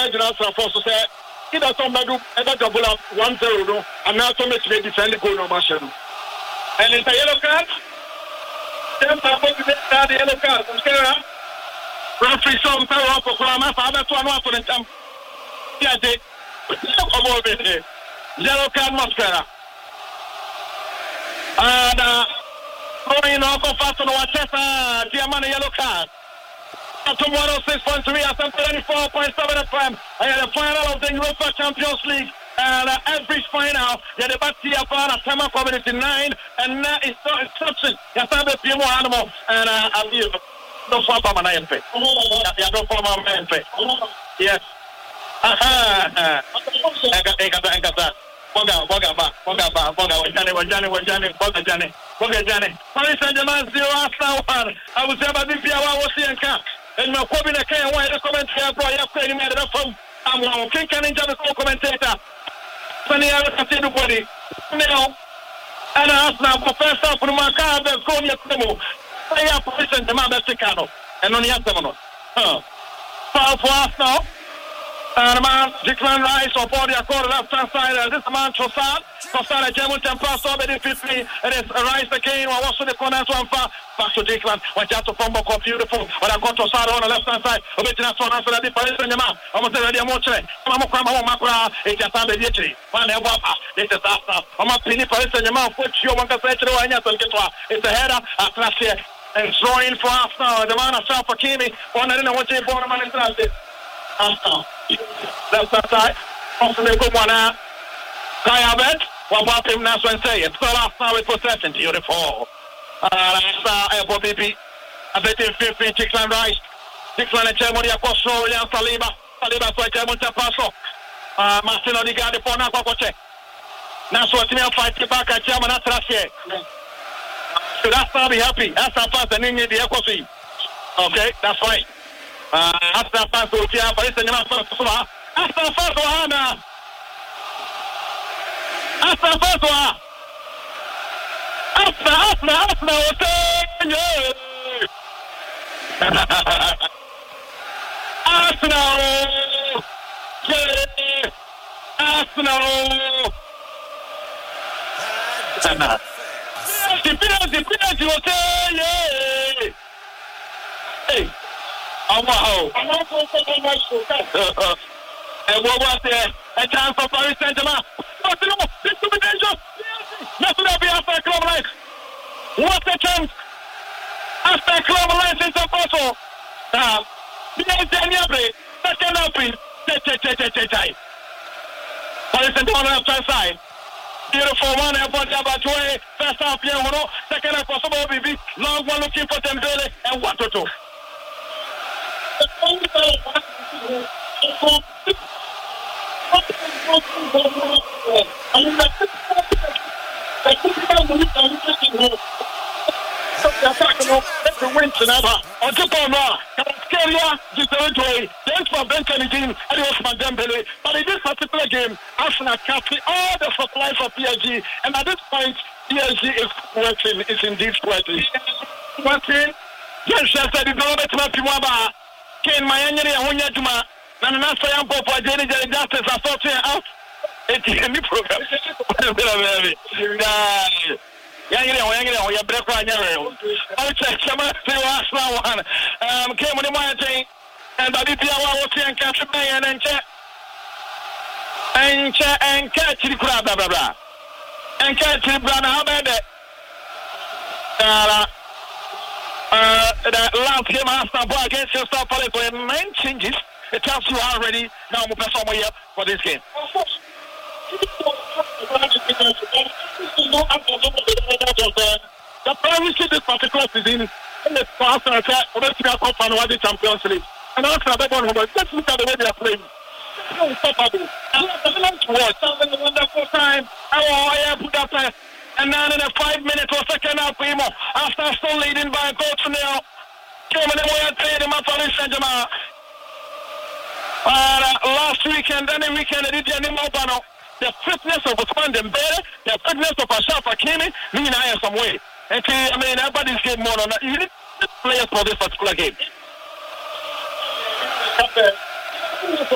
charge now for so say either somebody ever double up 1-0 no and now to make the defend the goal no match no. And it's a yellow card. Then supposed to get the yellow card. Okay, referee some power up for Kurama. Father to one for the time. Yeah, they come over here. Yellow card Mascara. And going off of fast on our chest. Diamond yellow card. Tomorrow 6.3 at 24.7 FM. I had the final of the Europa Champions League. And every final, yeah, the Batia Fana Tama Community 9, and now it's not exception. Yes, I'm a few more animal, and I'm you. No form of an MP. Yeah, no form of an MP. Yes. Aha. Boga, Paris Saint-Germain 0 Arsenal 1. I was about to be a camp. And my Kobina came away the commentator, bro. You're playing me from. I'm on King Canning Javis commentator. Funny, I was saying nobody. Now, and I asked now, Professor from my car, the Konya Kumo. I have position the Mabesicano, and on the Atamano. Foul for us now. And man, Declan Rice or body accord left hand side. This man Trossard, a German pass over the 50. It is Rice again. Or also the corner to Amfa. Back to Declan. When you have to form a beautiful. When I got Trossard on the left hand side. Obetinas one answer that the Paris Saint-Germain. Almost ready a moche. I'm a Makura. It's a time of the One Wapa. This is after. I'm a penny Paris Saint-Germain. Put you on the side. It's a header at last year. And throwing for us now. The man of South Hakimi. One I didn't want to born a man in transit. Left side, possibly good one out. Kai Abed, what about him now? When say it's still off now with possession. Beautiful. Airport BP. I bet him 15, Declan Rice. Declan and Germany across William Saliba. Saliba for German Tapaso. Martin Odegaard for Nakoche. Now, so it's me fight back at German at last year. Should I start be happy? That's our pass and in the Ecosi. Okay, that's fine. After pass to Tia, Paris Saint-Germain first one. After first one, after first one. After Arsenal. Penalty, okay. Hey. Wow. And what was there? A chance for Paris Saint-Germain. But no, this could be dangerous. Nothing will be after a club life. What a chance. After a club life is impossible. Second open. Paris Saint-Germain left hand side. Beautiful one, first half, second half, possible BB. Long one looking for Dembele and 1-2. But in this particular game, Arsenal captured all the supplies of PSG, and at this point, PSG is working. It's indeed working. Yes, said the government Ken Mayangere and Hunyajuma, and an answer for Jenny Justice are sorting out. It's any program. Yangere, we are break right now. I'll check some of the last one. Came on the morning, and I did the hour and catch a man and catch the crab, blah, blah, blah. And catch the brother, how about that? The last game Arsenal against Crystal Palace for 9 changes. The chance you are ready. Now we'll pass on up for this game. The privacy this particular season in the past and the Champions League. And Arsenal, let's look at the way they are playing. Unstoppable. It's a wonderful time. I put that there. And now in a 5 minutes or second half, after still leading by a goal to nil, came in the way I played him at Paris Saint-Germain. Last weekend, any weekend, they did the fitness of Ousmane Dembele, the fitness of Achraf Hakimi, meaning I am some way. And I mean, everybody's getting more on that. You need players for this particular game.